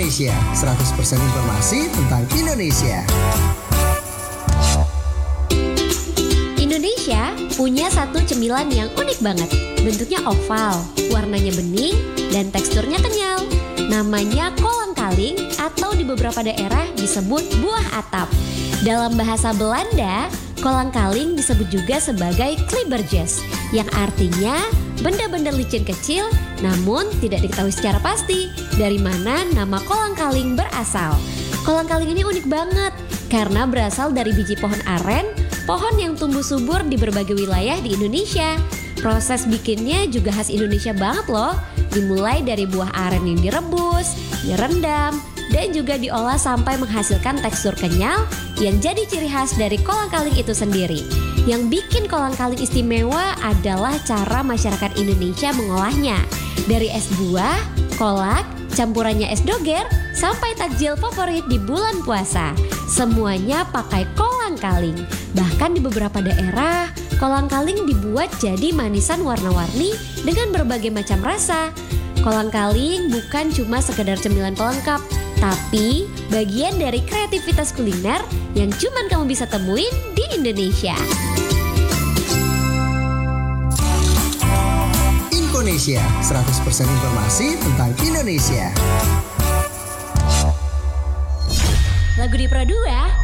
Indonesia, 100% informasi tentang Indonesia. Indonesia punya satu cemilan yang unik banget. Bentuknya oval, warnanya bening, dan teksturnya kenyal. Namanya kolang-kaling atau di beberapa daerah disebut buah atap. Dalam bahasa Belanda, kolang-kaling disebut juga sebagai klibbertjes, yang artinya benda-benda licin kecil namun tidak diketahui secara pasti dari mana nama kolang-kaling berasal. Kolang-kaling ini unik banget karena berasal dari biji pohon aren, pohon yang tumbuh subur di berbagai wilayah di Indonesia. Proses bikinnya juga khas Indonesia banget loh. Dimulai dari buah aren yang direbus, direndam, dan juga diolah sampai menghasilkan tekstur kenyal yang jadi ciri khas dari kolang-kaling itu sendiri. Yang bikin kolang-kaling istimewa adalah cara masyarakat Indonesia mengolahnya. Dari es buah, kolak, campurannya es doger, sampai takjil favorit di bulan puasa. Semuanya pakai kolang-kaling. Bahkan di beberapa daerah, kolang-kaling dibuat jadi manisan warna-warni dengan berbagai macam rasa. Kolang-kaling bukan cuma sekedar cemilan pelengkap, tapi bagian dari kreativitas kuliner yang cuman kamu bisa temuin di Indonesia. Indonesia, 100% informasi tentang Indonesia. Lagu di Pro 2